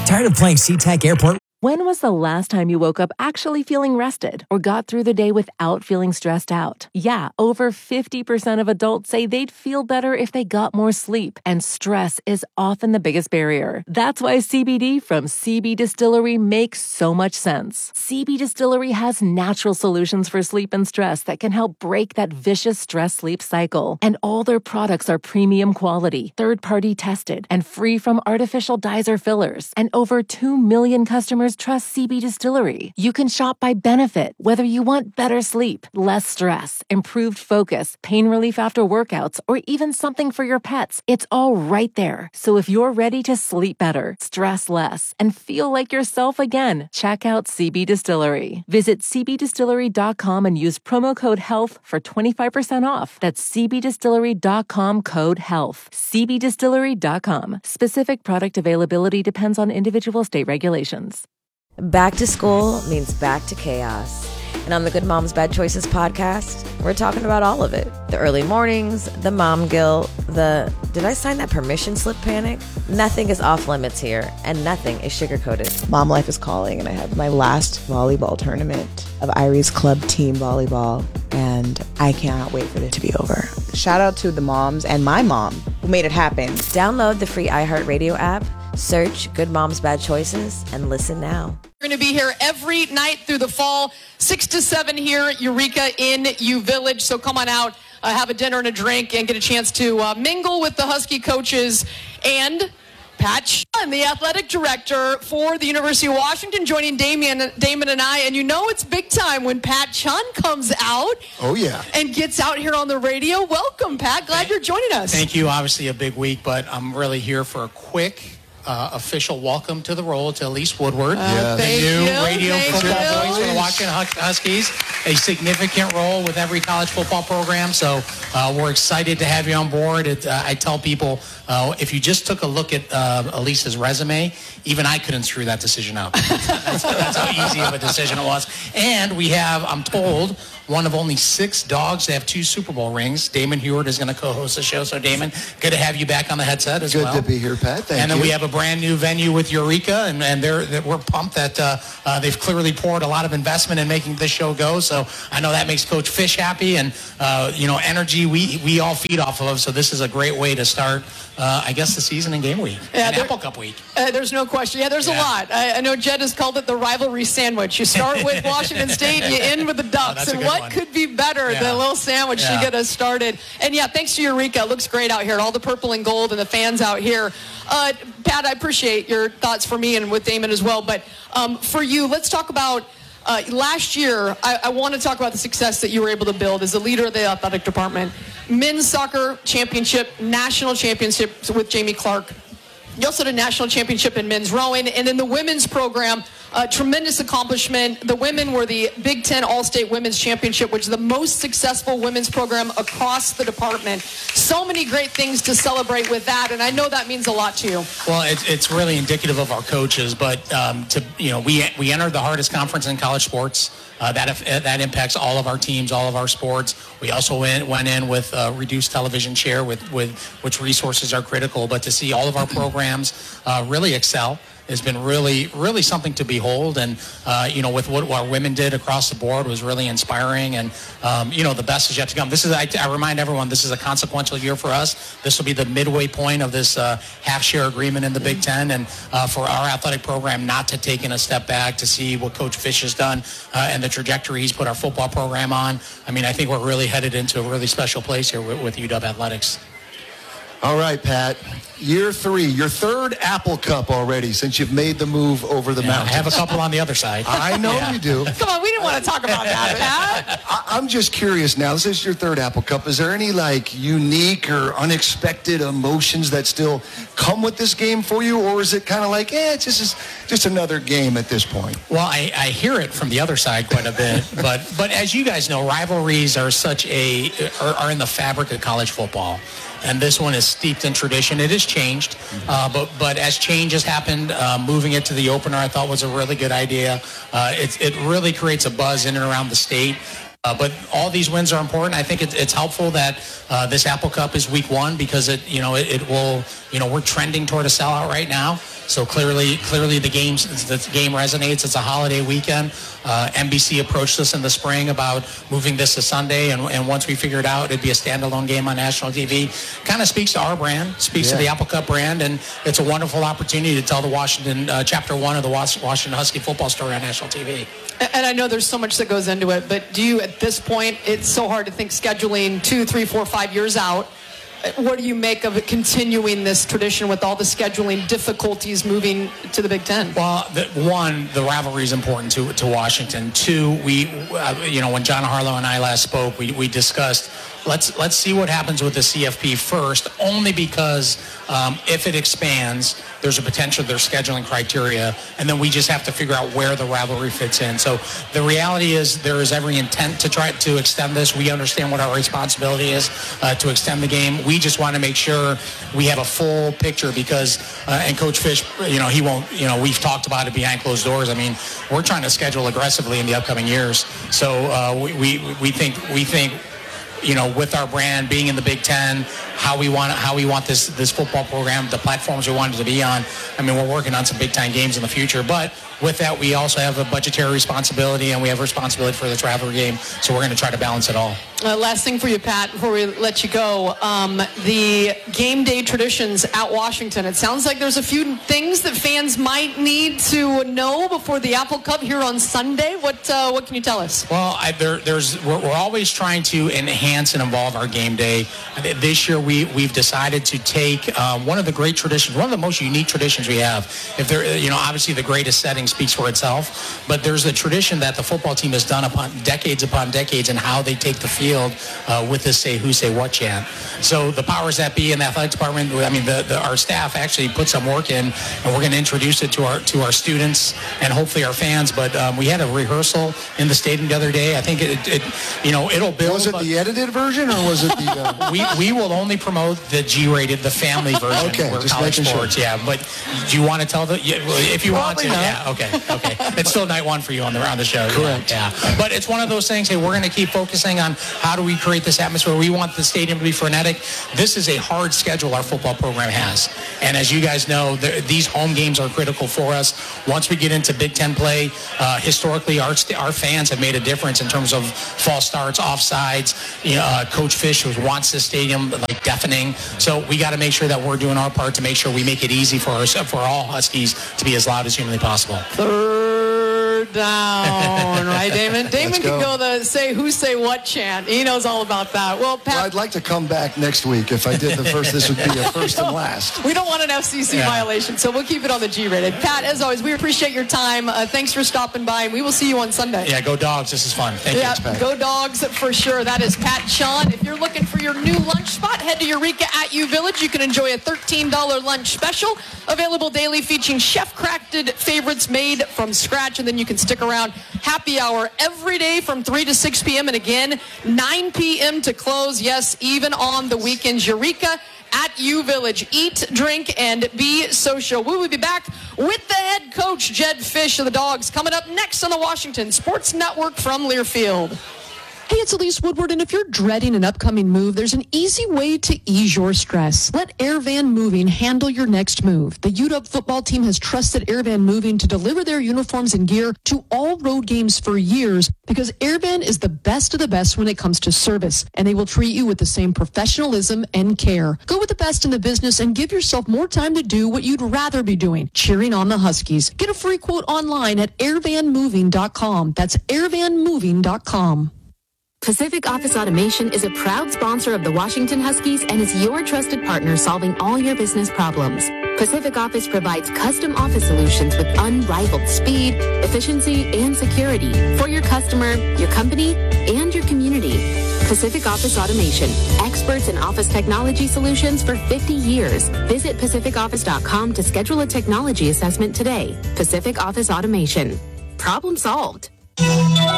Tired of playing SeaTac Airport? When was the last time you woke up actually feeling rested or got through the day without feeling stressed out? Yeah, over 50% of adults say they'd feel better if they got more sleep, and stress is often the biggest barrier. That's why CBD from CB Distillery makes so much sense. CB Distillery has natural solutions for sleep and stress that can help break that vicious stress-sleep cycle. And all their products are premium quality, third-party tested, and free from artificial dyes or fillers. And over 2 million customers trust CB Distillery. You can shop by benefit, whether you want better sleep, less stress, improved focus, pain relief after workouts, or even something for your pets. It's all right there. So if you're ready to sleep better, stress less, and feel like yourself again, check out CB Distillery. Visit cbdistillery.com and use promo code HEALTH for 25% off. That's cbdistillery.com code HEALTH. cbdistillery.com. Specific product availability depends on individual state regulations. Back to school means back to chaos. And on the Good Moms Bad Choices podcast, we're talking about all of it. The early mornings, the mom guilt, the did I sign that permission slip panic? Nothing is off limits here, and nothing is sugar-coated. Mom life is calling, and I have my last volleyball tournament of Irie's Club team volleyball, and I cannot wait for it to be over. Shout out to the moms and my mom who made it happen. Download the free iHeartRadio app, search Good Moms Bad Choices, and listen now. We're going to be here every night through the fall, 6 to 7 here at Eureka in U Village. So come on out, have a dinner and a drink, and get a chance to mingle with the Husky coaches. And Pat Chun, the athletic director for the University of Washington, joining Damon and I. And you know it's big time when Pat Chun comes out. Oh, yeah. And gets out here on the radio. Welcome, Pat. Glad you're joining us. Thank you. Obviously a big week, but I'm really here for a quick official welcome to the role to Elise Woodward, the new radio football voice for the Washington Huskies. A significant role with every college football program, so we're excited to have you on board. I tell people, if you just took a look at Elise's resume, even I couldn't screw that decision out. That's how easy of a decision it was. And we have, I'm told, one of only 6 dogs to have 2 Super Bowl rings. Damon Heward is going to co-host the show. So, Damon, good to have you back on the headset as well. Good to be here, Pat. Thank you. And then we have a brand new venue with Eureka, and we're pumped that they've clearly poured a lot of investment in making this show go. So I know that makes Coach Fish happy, and energy we all feed off of. So this is a great way to start, I guess, the season and game week, and Apple Cup week. There's no question. Yeah, there's a lot. I know Jed has called it the rivalry sandwich. You start with Washington State, you end with the Ducks, and what could be better than a little sandwich to get us started? And thanks to Eureka. It looks great out here. All the purple and gold and the fans out here. Pat, I appreciate your thoughts for me and with Damon as well. But for you, let's talk about last year. I want to talk about the success that you were able to build as the leader of the athletic department. Men's soccer championship, national championship with Jamie Clark. You also had a national championship in men's rowing. And in the women's program, tremendous accomplishment. The women were the Big Ten All-State Women's Championship, which is the most successful women's program across the department. So many great things to celebrate with that, and I know that means a lot to you. Well, it's really indicative of our coaches, but we entered the hardest conference in college sports. That impacts all of our teams, all of our sports. We also went in with reduced television share, with which resources are critical. But to see all of our programs really excel has been really, really something to behold. And, with what our women did across the board was really inspiring. And, the best is yet to come. I remind everyone, this is a consequential year for us. This will be the midway point of this half-share agreement in the Big Ten. And for our athletic program not to take in a step back to see what Coach Fish has done and the trajectory he's put our football program on. I think we're really headed into a really special place here with UW Athletics. All right, Pat. Year 3, your 3rd Apple Cup already since you've made the move over the mountains. I have a couple on the other side. I know you do. Come on, we didn't want to talk about that, Pat. I'm just curious now. This is your 3rd Apple Cup. Is there any unique or unexpected emotions that still come with this game for you, or is it kind of like, it's just another game at this point? Well, I hear it from the other side quite a bit, but as you guys know, rivalries are are in the fabric of college football. And this one is steeped in tradition. It has changed, but as change has happened, moving it to the opener I thought was a really good idea. It really creates a buzz in and around the state. But all these wins are important. I think it's helpful that this Apple Cup is week 1 because it will, we're trending toward a sellout right now. So clearly the game resonates. It's a holiday weekend. NBC approached us in the spring about moving this to Sunday, and once we figured out it'd be a standalone game on national TV. Kind of speaks to our brand, speaks to the Apple Cup brand, and it's a wonderful opportunity to tell the Washington chapter 1 of the Washington Husky football story on national TV. And I know there's so much that goes into it, but do you, at this point, it's so hard to think scheduling 2, 3, 4, 5 years out. What do you make of it continuing this tradition with all the scheduling difficulties moving to the Big Ten? Well, one, the rivalry is important to Washington. Two, when John Harlow and I last spoke, we discussed let's see what happens with the CFP first, only because if it expands, there's a potential there's scheduling criteria, and then we just have to figure out where the rivalry fits in. So the reality is there is every intent to try to extend this. We understand what our responsibility is to extend the game. We just want to make sure we have a full picture because, and Coach Fish, he won't, we've talked about it behind closed doors. I mean, we're trying to schedule aggressively in the upcoming years. So we think, with our brand being in the Big Ten, how we want this football program, the platforms we want it to be on. I mean, we're working on some big time games in the future, but with that, we also have a budgetary responsibility and we have responsibility for the travel game. So we're going to try to balance it all. Last thing for you, Pat, before we let you go, the game day traditions at Washington. It sounds like there's a few things that fans might need to know before the Apple Cup here on Sunday. What can you tell us? Well, we're always trying to enhance and evolve our game day. This year, we've decided to take one of the great traditions, one of the most unique traditions we have. If there, obviously the greatest setting speaks for itself, but there's a tradition that the football team has done upon decades in how they take the field with this say who, say what chant. So the powers that be in the athletic department, I mean, our staff actually put some work in, and we're going to introduce it to our students and hopefully our fans. But we had a rehearsal in the stadium the other day. I think it'll build. Was it the edited version or was it the? We will only promote the G-rated, the family version. Okay, where just college making sports. sure. Yeah, but do you want to tell if you want to? Not. Yeah. Okay. It's still night one for you on the show. Correct. Yeah. But it's one of those things. Hey, we're going to keep focusing on how do we create this atmosphere. We want the stadium to be frenetic. This is a hard schedule our football program has, and as you guys know, these home games are critical for us. Once we get into Big Ten play, historically our fans have made a difference in terms of false starts, offsides. Coach Fish wants this stadium like deafening. So we got to make sure that we're doing our part to make sure we make it easy for all Huskies to be as loud as humanly possible. Third down, right, Damon? Damon can go the say who, say what chant. He knows all about that. Well, Pat. Well, I'd like to come back next week. If I did the first, this would be a first and last. We don't want an FCC violation, so we'll keep it on the G-rated. Pat, as always, we appreciate your time. Thanks for stopping by, and we will see you on Sunday. Yeah, go Dogs. This is fun. Thank you. Yeah, go Dogs for sure. That is Pat Sean. If you're looking for your new lunch spot, head to Eureka at U Village. You can enjoy a $13 lunch special, available daily, featuring chef-crafted favorites made from scratch, and then you can stick around happy hour every day from 3 to 6 p.m. and again 9 p.m. to close. Yes, even on the weekends. Eureka at U Village. Eat, drink, and be social. We will be back with the head coach, Jedd Fisch of the Dogs, coming up next on the Washington Sports Network from Learfield. Hey, it's Elise Woodward, and if you're dreading an upcoming move, there's an easy way to ease your stress. Let Airvan Moving handle your next move. The UW football team has trusted Airvan Moving to deliver their uniforms and gear to all road games for years because Airvan is the best of the best when it comes to service, and they will treat you with the same professionalism and care. Go with the best in the business and give yourself more time to do what you'd rather be doing, cheering on the Huskies. Get a free quote online at airvanmoving.com. That's airvanmoving.com. Pacific Office Automation is a proud sponsor of the Washington Huskies and is your trusted partner solving all your business problems. Pacific Office provides custom office solutions with unrivaled speed, efficiency, and security for your customer, your company, and your community. Pacific Office Automation, experts in office technology solutions for 50 years. Visit pacificoffice.com to schedule a technology assessment today. Pacific Office Automation. Problem solved.